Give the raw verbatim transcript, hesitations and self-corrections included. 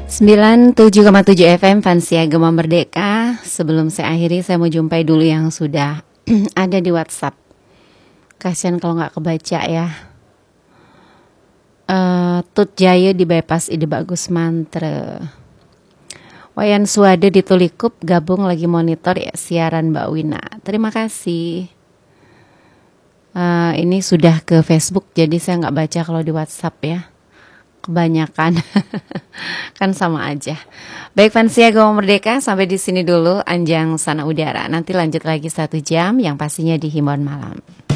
sembilan puluh tujuh koma tujuh F M Fansia Gema Merdeka. Sebelum saya akhiri, saya mau jumpai dulu yang sudah ada di WhatsApp. Kasian kalau nggak kebaca ya. uh, Tut Jaya di bypass Ide Bagus Mantre. Wayan Suade di Tulikup gabung lagi monitor ya siaran Mbak Wina. Terima kasih. Uh, ini sudah ke Facebook, jadi saya nggak baca kalau di WhatsApp ya. Kebanyakan kan sama aja. Baik Fansia Gema Merdeka, sampai di sini dulu Anjang Sana Udara. Nanti lanjut lagi satu jam yang pastinya di Himbauan Malam.